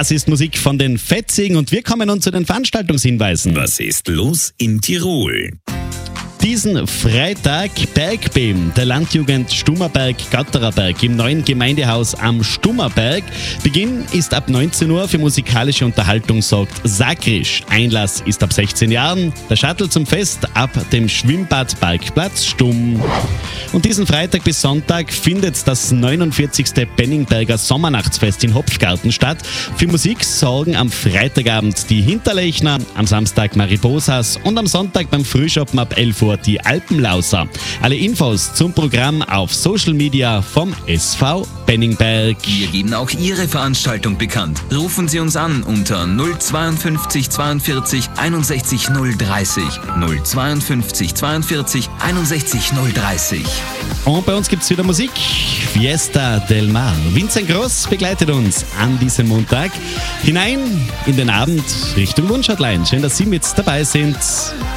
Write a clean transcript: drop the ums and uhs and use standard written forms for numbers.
Das ist Musik von den Fetzigen und wir kommen nun zu den Veranstaltungshinweisen. Was ist los in Tirol? Diesen Freitag Bergbeben der Landjugend Stummerberg-Gattererberg im neuen Gemeindehaus am Stummerberg. Beginn ist ab 19 Uhr, für musikalische Unterhaltung sorgt Sakrisch. Einlass ist ab 16 Jahren. Der Shuttle zum Fest ab dem Schwimmbadparkplatz Stumm. Und diesen Freitag bis Sonntag findet das 49. Benningberger Sommernachtsfest in Hopfgarten statt. Für Musik sorgen am Freitagabend die Hinterlechner, am Samstag Mariposas und am Sonntag beim Frühschoppen ab 11 Uhr die Alpenlauser. Alle Infos zum Programm auf Social Media vom SV Benningberg. Wir geben auch Ihre Veranstaltung bekannt. Rufen Sie uns an unter 052 42 61 030. 052 42 61 030. Und bei uns gibt es wieder Musik. Fiesta del Mar. Vincent Gross begleitet uns an diesem Montag hinein in den Abend Richtung Wunschhotline. Schön, dass Sie mit dabei sind.